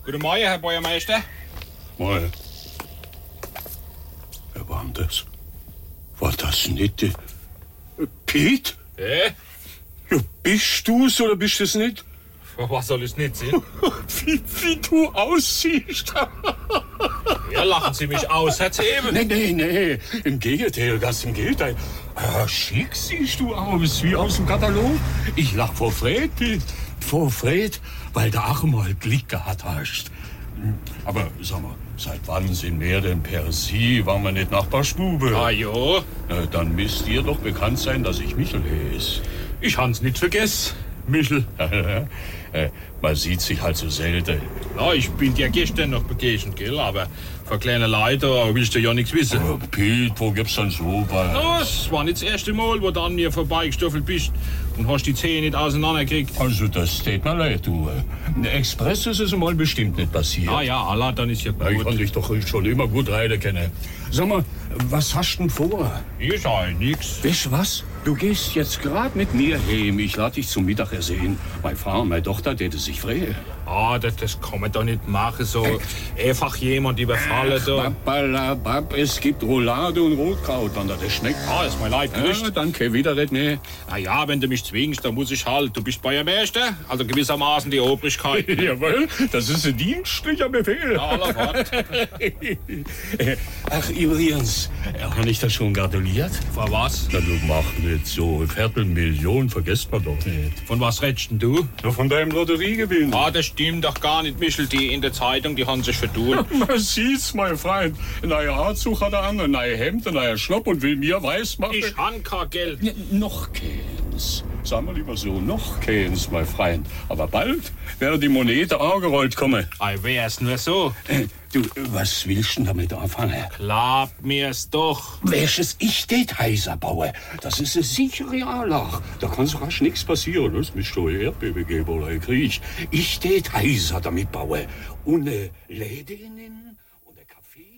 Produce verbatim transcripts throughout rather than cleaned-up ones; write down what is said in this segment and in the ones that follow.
Guten Morgen, Herr Bäuermeister. Morgen. Wer war denn das? War das nicht... Äh, Piet? Hä? Ja, bist du's oder bist du's nicht? Was soll es nicht sein? wie, wie du aussiehst. Ja, lachen Sie mich aus, Herr Zeben. Nee, nee, nee. Im Gegenteil, ganz im Gegenteil. Ah, schick siehst du aus, wie aus dem Katalog. Ich lach vor Fred, Piet. Vor Fred, weil du auch mal Glück gehabt hast. Aber sag mal, seit wann sind wir denn per Sie? Waren wir nicht Nachbarstube? Ah, jo. Na, dann müsst ihr doch bekannt sein, dass ich Michel heiß. Ich hab's nicht vergessen. Michel. äh, man sieht sich halt so selten. Na, ich bin dir gestern noch begegnet, gell? Aber von kleinen Leiter willst du ja nichts wissen. Oh, Piet, wo gibt's denn so was? Na, das war nicht das erste Mal, wo du an mir vorbeigestoffelt bist und hast die Zähne nicht auseinandergekriegt. Also, das tut mir leid, du. Express ist es mal bestimmt nicht passiert. Ah ja, Allah, dann ist ja gut. Na, ich fand dich doch schon immer gut reiten kennen. Sag mal, was hast du denn vor? Ich sag nix. Weißt du was? Du gehst jetzt grad mit mir heim. Ich lade dich zum Mittagessen. Meine Frau und meine Tochter täte sich freuen. Ah, das, das kann man doch nicht machen, so einfach jemand überfallen. Da. Babbalabab, es gibt Roulade und Rotkraut, wenn das schmeckt. Ah, ist mein Leid. Ja, danke, wieder nicht mehr. Na ja, wenn du mich zwingst, dann muss ich halt. Du bist Bäuermeister, also gewissermaßen die Obrigkeit. Jawohl, das ist ein dienstlicher Befehl. Ja, aller Fahrt. Ach, übrigens, habe ich das schon gratuliert? Von was? Na, du mach nicht so. Eine Viertelmillion vergesst man doch nicht. Von was redest denn du? Nur von deinem Lotteriegewinn. Ah, das stimmt doch gar nicht, Michel. Die in der Zeitung, die haben sich verdient. Man sieht's, mein Freund. Ein neuer Anzug hat er an, ein neues Hemd, ein neuer Schlopp und will mir weiß machen. Ich han kein Geld. N noch keins. Sag mal lieber so, noch keins, mein Freund. Aber bald werde die Monete angerollt kommen. Ei, wär's nur so. Äh, du, was willst du denn damit anfangen? Glaubt mir's doch. Welches ich det Heiser baue, das ist eine sichere Anlage. Da kann so rasch nichts passieren. Es müsste ein Erdbeben geben oder ein Krieg. Ich det Heiser damit baue. Und eine Läde innen und ein Café.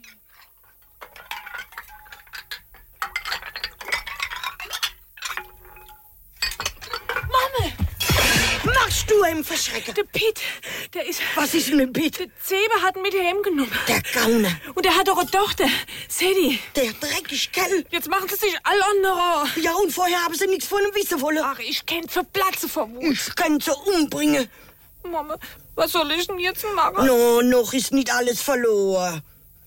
Mama! Machst du einen Verschrecken? Der Piet, der ist... Was ist denn mit Piet? Der Zebe hat ihn mit heimgenommen. Der Gauner. Und er hat auch eine Tochter, Sadie. Der dreckig Kerl. Jetzt machen sie sich alle andere. Ja, und vorher haben sie nichts von ihm wissen wollen. Ach, ich kenn verplatze vor Wut. Ich kann sie umbringen. Mama, was soll ich denn jetzt machen? No, noch ist nicht alles verloren.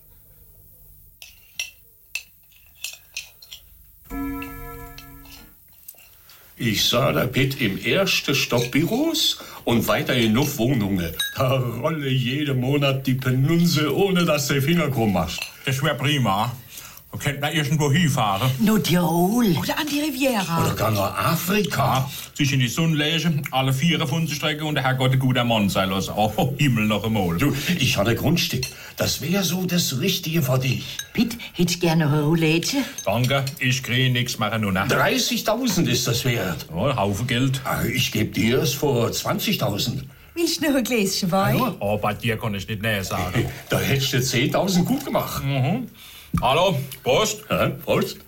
Ich sah da Pitt im ersten Stock Büros und weiterhin noch Wohnungen. Da rolle jeden Monat die Penunse, ohne dass der Finger krumm machst. Das wär prima. Da könnte man irgendwo hinfahren. Nur Tirol. Oder an die Riviera. Oder gar noch Afrika. Sich in die Sonne legen, alle vier von Strecke und der Herrgott ein guter Mann sein lassen. Oh, Himmel noch einmal. Du, ich hatte Grundstück. Das wäre so das Richtige für dich. Pitt, hättest gerne eine Roulette? Danke, ich krieg nix mehr nur nach. dreißigtausend ist das wert. Oh, ein Haufen Geld. Ah, ich gebe dir es vor zwanzigtausend. Willst du noch ein Gläschen Wein? Oh, bei dir kann ich nicht näher sagen. Da hättest du zehntausend gut gemacht. Mhm. Hallo, Prost. Ja, Prost.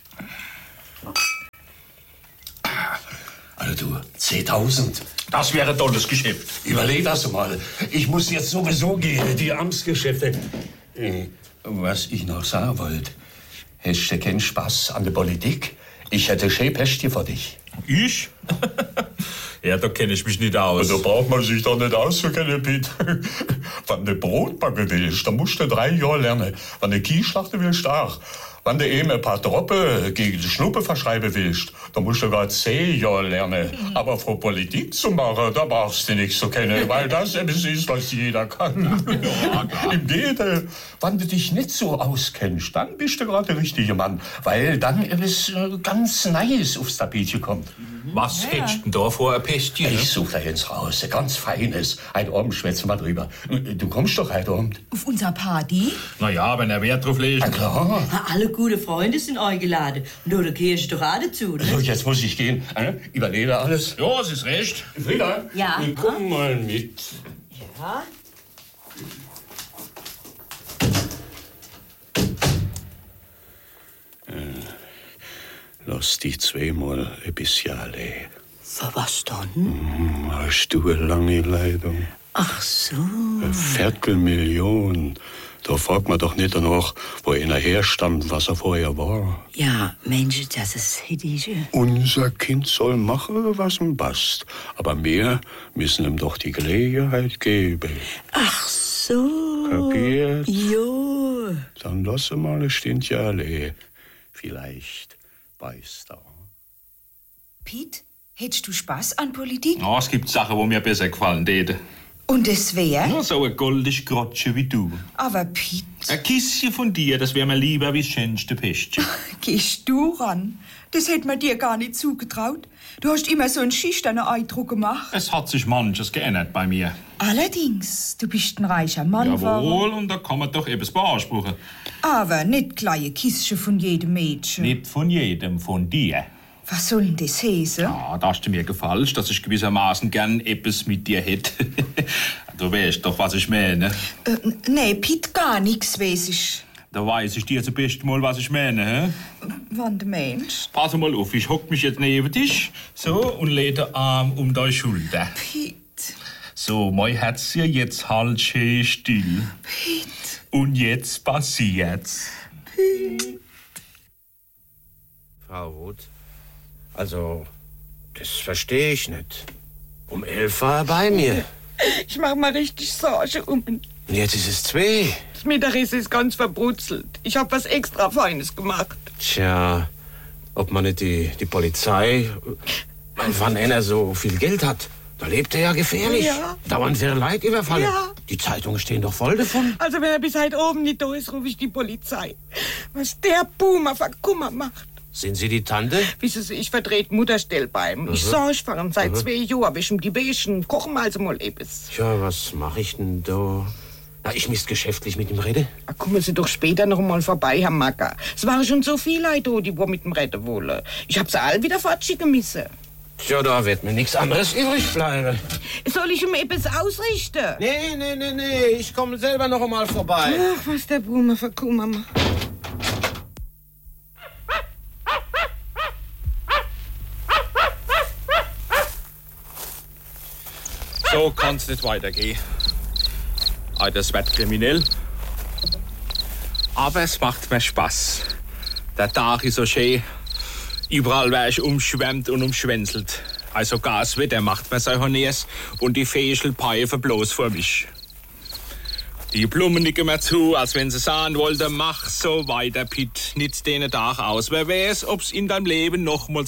Also du, zehntausend. Das wäre ein tolles Geschäft. Überleg das mal. Ich muss jetzt sowieso gehen, die Amtsgeschäfte. Äh, was ich noch sagen wollte. Hast du keinen Spaß an der Politik? Ich hätte schön Pest hier für dich. Ich? Ja, da kenne ich mich nicht aus. Da braucht man sich doch nicht auszukennen, Piet. Wenn du Brotbacke willst, dann musst du drei Jahre lernen. Wenn du Kiesschlachten willst, auch. Wenn du eben ein paar Tropfen gegen die Schnuppe verschreiben willst, dann musst du gar zehn Jahre lernen. Aber für Politik zu machen, da brauchst du nichts zu kennen, weil das etwas ist, was jeder kann. Ja, im Gegenteil, wenn du dich nicht so auskennst, dann bist du gerade der richtige Mann, weil dann etwas ganz Neues aufs Tapet kommt. Was ja. hättest du denn da vor ein Pestchen? Ich suche da jetzt raus, ein ganz feines. Heute Abend schwätzen wir drüber. Du kommst doch heute Abend. Auf unserer Party? Na ja, wenn er Wert drauf legt. Na klar. Na, alle gute Freunde sind eingeladen. Nur der Kirche doch auch dazu, ne? So, jetzt muss ich gehen. Überlebe alles. Ja, es ist recht. Frieda, ja? komm mal mit. Ja? Lass dich zweimal ein bisschen allein. Für was dann? Hm, hast du eine lange Leitung? Ach so. Eine Viertelmillion. Da fragt man doch nicht danach, wo einer herstammt, was er vorher war. Ja, Mensch, das ist hideous. Unser Kind soll machen, was ihm passt. Aber wir müssen ihm doch die Gelegenheit geben. Ach so. Kapiert? Jo. Dann lass mal eine Stündchen allein. Vielleicht beißt er. Piet, hättest du Spaß an Politik? Oh, es gibt Sachen, wo mir besser gefallen täten. Und es wär? Ja, so ein goldiges Grotsche wie du. Aber Piet, Ein Kisschen von dir, das wär mir lieber wie das schönste Pestchen. gehst du ran? Das hätt man dir gar nicht zugetraut. Du hast immer so einen schüchternen Eindruck gemacht. Es hat sich manches geändert bei mir. Allerdings, du bist ein reicher Mann geworden. Jawohl, und da kann man doch etwas beanspruchen. Aber nicht kleine Kistchen von jedem Mädchen. Nicht von jedem, von dir. Was soll denn das heißen? Ja, da hast du mir gefallen, dass ich gewissermaßen gern etwas mit dir hätte. Du weißt doch, was ich meine. Äh, nee, Piet, gar nichts, weiß ich. Da weiß ich dir zum besten Mal, was ich meine. Hä? Wann der Mensch? Pass mal auf, ich hock mich jetzt neben dich so und lege den Arm um deine Schulter. Piet. So, mein Herzchen, jetzt halt schön still. Piet. Und jetzt passiert's. Piet. Frau Roth, also, das verstehe ich nicht. Um elf war er bei mir. Ich mach mal richtig Sorge um ihn. Und jetzt ist es zwei. Das Mittagessen ist ganz verbrutzelt. Ich hab was extra Feines gemacht. Tja, ob man nicht die, die Polizei... Wann einer so viel Geld hat, da lebt er ja gefährlich. Ja. Dauernd wäre Leid überfallen. Ja. Die Zeitungen stehen doch voll davon. Also wenn er bis heute oben nicht da ist, rufe ich die Polizei. Was der Boomer für Kummer macht. Sind Sie die Tante? Wissen Sie, ich vertrete Mutterstell bei ihm. Ich sorge für ihn seit zwei Jahren. Ich ihm die Bäschen kochen also mal etwas. Tja, was mache ich denn da? Na, ich müsste geschäftlich mit ihm reden. Da kommen Sie doch später noch mal vorbei, Herr Macker. Es waren schon so viele Leute da, die wo mit dem retten wollen. Ich hab sie alle wieder fortschicken müssen. Tja, da wird mir nichts anderes übrig bleiben. Soll ich ihm etwas ausrichten? Nee, nee, nee, nee, ich komme selber noch einmal vorbei. Ach, was der Boomer für Kummer macht. So kann's nicht weitergehen. Ah, das wird kriminell. Aber es macht mir Spaß. Der Tag ist so schön. Überall wär ich umschwemmt und umschwänzelt. Also gar das Wetter macht mir so Honniers und die Fäschelpfeife bloß vor mich. Die Blumen nicken mir zu, als wenn sie sagen wollte, mach so weiter, Piet. Nitz den Tag aus. Wer weiß, ob's in deinem Leben nochmals